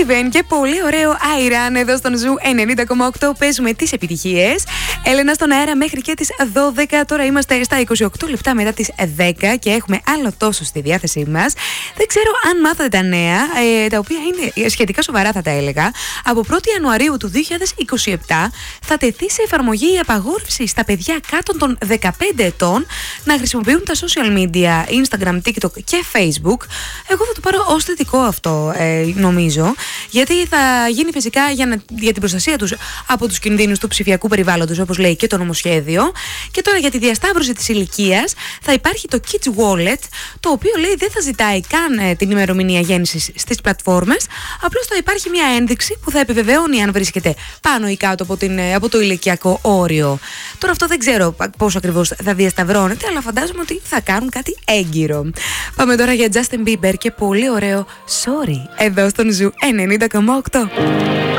Raven και πολύ ωραίο Iran εδώ στον Ζου 90,8. Παίζουμε τις επιτυχίες. Έλενα στον αέρα μέχρι και τις 12. Τώρα είμαστε στα 28 λεπτά μετά τις 10 και έχουμε άλλο τόσο στη διάθεσή μας. Δεν ξέρω αν μάθατε τα νέα, τα οποία είναι σχετικά σοβαρά, θα τα έλεγα. Από 1η Ιανουαρίου του 2027 θα τεθεί σε εφαρμογή η απαγόρευση στα παιδιά κάτω των 15 ετών να χρησιμοποιούν τα social media, Instagram, TikTok και Facebook. Εγώ θα το πάρω ως θετικό αυτό, νομίζω, γιατί θα γίνει φυσικά για την προστασία τους από τους κινδύνους του ψηφιακού περιβάλλοντος, όπως λέει και το νομοσχέδιο. Και τώρα για τη διασταύρωση της ηλικίας θα υπάρχει το Kids Wallet, το οποίο λέει δεν θα ζητάει καν την ημερομηνία γέννησης στις πλατφόρμες, απλώς θα υπάρχει μια ένδειξη που θα επιβεβαιώνει αν βρίσκεται πάνω ή κάτω από το ηλικιακό όριο. Τώρα αυτό δεν ξέρω πώς ακριβώς θα διασταυρώνεται, αλλά φαντάζομαι ότι θα κάνουν κάτι έγκυρο. Πάμε τώρα για Justin Bieber και πολύ ωραίο Sorry εδώ στον Ζου 90,8.